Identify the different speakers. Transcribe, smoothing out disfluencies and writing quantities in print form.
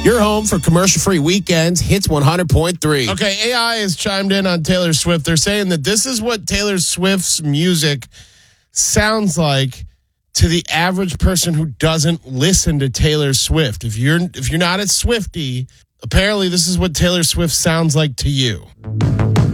Speaker 1: Your home for commercial-free weekends, Hits 100.3.
Speaker 2: Okay, AI has chimed in on Taylor Swift. They're saying that this is what Taylor Swift's music sounds like to the average person who doesn't listen to Taylor Swift. If you're not a Swiftie, apparently this is what Taylor Swift sounds like to you.